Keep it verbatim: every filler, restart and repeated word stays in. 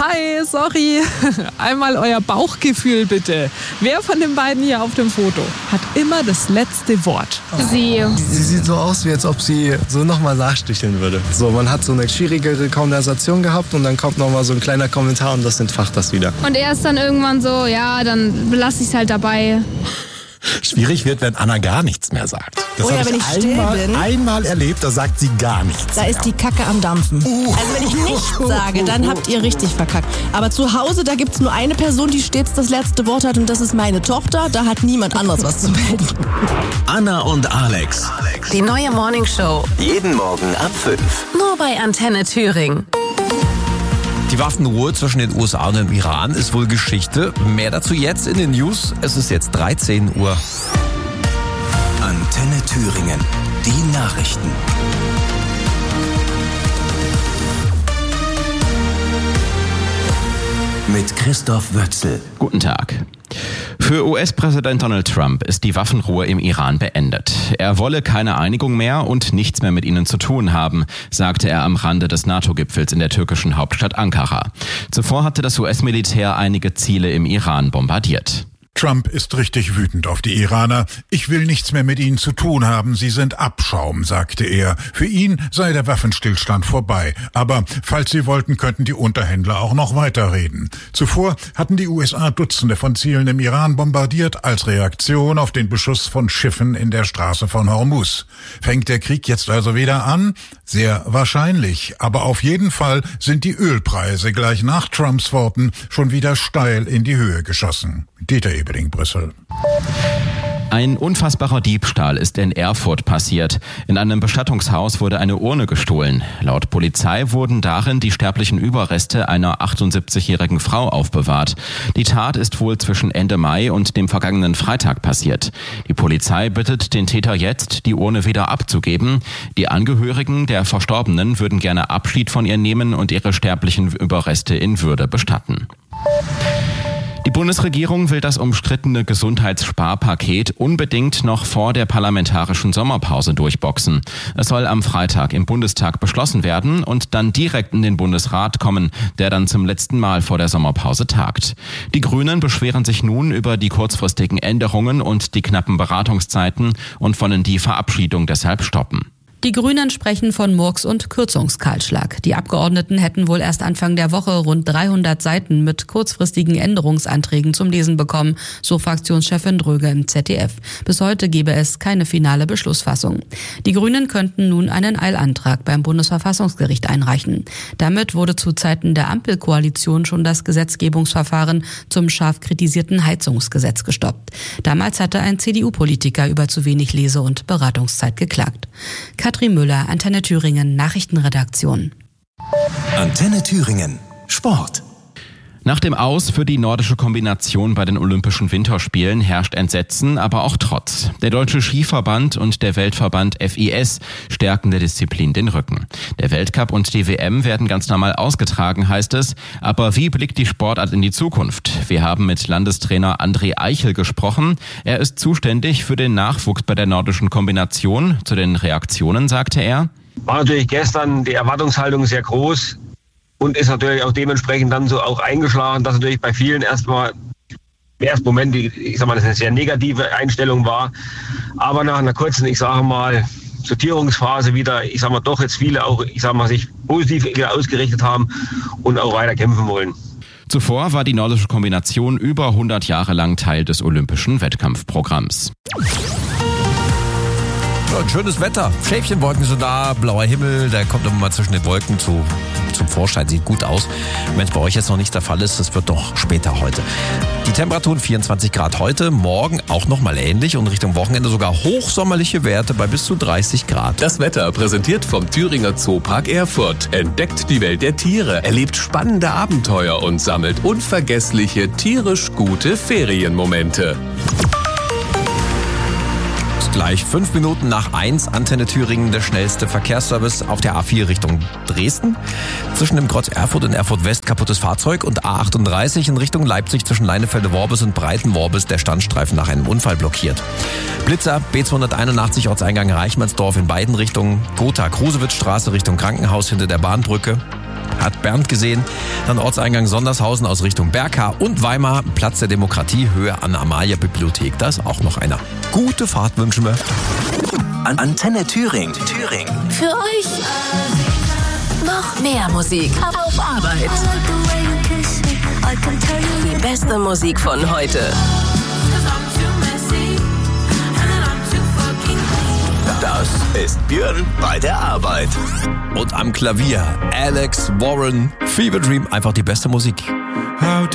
Hi, sorry. Einmal euer Bauchgefühl bitte. Wer von den beiden hier auf dem Foto hat immer das letzte Wort? Sie. Sie sieht so aus, wie als ob sie so nochmal nachsticheln würde. So, man hat so eine schwierigere Konversation gehabt und dann kommt nochmal so ein kleiner Kommentar und das entfacht das wieder. Und er ist dann irgendwann so, ja, dann belasse ich es halt dabei. Schwierig wird, wenn Anna gar nichts mehr sagt. Das Oh ja, habe wenn ich ich still einmal, bin. einmal erlebt, da sagt sie gar nichts Da mehr. ist die Kacke am Dampfen. Uh. Also wenn ich nichts sage, dann habt ihr richtig verkackt. Aber zu Hause, da gibt's nur eine Person, die stets das letzte Wort hat und das ist meine Tochter. Da hat niemand anderes was zu melden. Anna und Alex. Die neue Morningshow. Jeden Morgen ab fünf. Nur bei Antenne Thüringen. Die Waffenruhe zwischen den U S A und dem Iran ist wohl Geschichte. Mehr dazu jetzt in den News. Es ist jetzt dreizehn Uhr. Antenne Thüringen. Die Nachrichten. Mit Christoph Wötzel. Guten Tag. Für U S-Präsident Donald Trump ist die Waffenruhe im Iran beendet. Er wolle keine Einigung mehr und nichts mehr mit ihnen zu tun haben, sagte er am Rande des NATO-Gipfels in der türkischen Hauptstadt Ankara. Zuvor hatte das U S-Militär einige Ziele im Iran bombardiert. Trump ist richtig wütend auf die Iraner. Ich will nichts mehr mit ihnen zu tun haben. Sie sind Abschaum, sagte er. Für ihn sei der Waffenstillstand vorbei. Aber falls sie wollten, könnten die Unterhändler auch noch weiterreden. Zuvor hatten die U S A Dutzende von Zielen im Iran bombardiert als Reaktion auf den Beschuss von Schiffen in der Straße von Hormuz. Fängt der Krieg jetzt also wieder an? Sehr wahrscheinlich. Aber auf jeden Fall sind die Ölpreise gleich nach Trumps Worten schon wieder steil in die Höhe geschossen. Dieter Ebering, Brüssel. Ein unfassbarer Diebstahl ist in Erfurt passiert. In einem Bestattungshaus wurde eine Urne gestohlen. Laut Polizei wurden darin die sterblichen Überreste einer achtundsiebzigjährigen Frau aufbewahrt. Die Tat ist wohl zwischen Ende Mai und dem vergangenen Freitag passiert. Die Polizei bittet den Täter jetzt, die Urne wieder abzugeben. Die Angehörigen der Verstorbenen würden gerne Abschied von ihr nehmen und ihre sterblichen Überreste in Würde bestatten. Die Bundesregierung will das umstrittene Gesundheitssparpaket unbedingt noch vor der parlamentarischen Sommerpause durchboxen. Es soll am Freitag im Bundestag beschlossen werden und dann direkt in den Bundesrat kommen, der dann zum letzten Mal vor der Sommerpause tagt. Die Grünen beschweren sich nun über die kurzfristigen Änderungen und die knappen Beratungszeiten und wollen die Verabschiedung deshalb stoppen. Die Grünen sprechen von Murks- und Kürzungskahlschlag. Die Abgeordneten hätten wohl erst Anfang der Woche rund dreihundert Seiten mit kurzfristigen Änderungsanträgen zum Lesen bekommen, so Fraktionschefin Dröge im Z D F. Bis heute gebe es keine finale Beschlussfassung. Die Grünen könnten nun einen Eilantrag beim Bundesverfassungsgericht einreichen. Damit wurde zu Zeiten der Ampelkoalition schon das Gesetzgebungsverfahren zum scharf kritisierten Heizungsgesetz gestoppt. Damals hatte ein C D U-Politiker über zu wenig Lese- und Beratungszeit geklagt. Katrin Müller, Antenne Thüringen, Nachrichtenredaktion. Antenne Thüringen, Sport. Nach dem Aus für die nordische Kombination bei den Olympischen Winterspielen herrscht Entsetzen, aber auch Trotz. Der Deutsche Skiverband und der Weltverband F I S stärken der Disziplin den Rücken. Der Weltcup und die W M werden ganz normal ausgetragen, heißt es. Aber wie blickt die Sportart in die Zukunft? Wir haben mit Landestrainer André Eichel gesprochen. Er ist zuständig für den Nachwuchs bei der nordischen Kombination. Zu den Reaktionen sagte er: War natürlich gestern die Erwartungshaltung sehr groß. Und ist natürlich auch dementsprechend dann so auch eingeschlagen, dass natürlich bei vielen erstmal im ersten Moment, die, ich sag mal, das eine sehr negative Einstellung war. Aber nach einer kurzen, ich sage mal, Sortierungsphase wieder, ich sag mal, doch jetzt viele auch, ich sag mal, sich positiv wieder ausgerichtet haben und auch weiter kämpfen wollen. Zuvor war die nordische Kombination über hundert Jahre lang Teil des olympischen Wettkampfprogramms. Ja, schönes Wetter. Schäfchenwolken sind da, blauer Himmel, der kommt immer mal zwischen den Wolken zu, zum Vorschein, sieht gut aus. Wenn es bei euch jetzt noch nicht der Fall ist, das wird doch später heute. Die Temperaturen vierundzwanzig Grad heute, morgen auch nochmal ähnlich und Richtung Wochenende sogar hochsommerliche Werte bei bis zu dreißig Grad. Das Wetter präsentiert vom Thüringer Zoopark Erfurt. Entdeckt die Welt der Tiere, erlebt spannende Abenteuer und sammelt unvergessliche, tierisch gute Ferienmomente. Gleich fünf Minuten nach eins, Antenne Thüringen, der schnellste Verkehrsservice auf der A vier Richtung Dresden. Zwischen dem Kreuz Erfurt und Erfurt West kaputtes Fahrzeug und A achtunddreißig in Richtung Leipzig zwischen Leinefelde-Worbis und Breiten-Worbis der Standstreifen nach einem Unfall blockiert. Blitzer B zweihunderteinundachtzig Ortseingang Reichmannsdorf in beiden Richtungen. Gotha-Krusewitz-Straße Richtung Krankenhaus hinter der Bahnbrücke. hat Bernd gesehen. Dann Ortseingang Sondershausen aus Richtung Berka und Weimar, Platz der Demokratie, Höhe an Amalia Bibliothek. Da ist auch noch einer. Gute Fahrt wünschen wir. An Antenne Thüringen. Thüringen. Für euch noch mehr Musik auf Arbeit. Die beste Musik von heute. Das ist Björn bei der Arbeit. Und am Klavier Alex Warren, Fever Dream, einfach die beste Musik.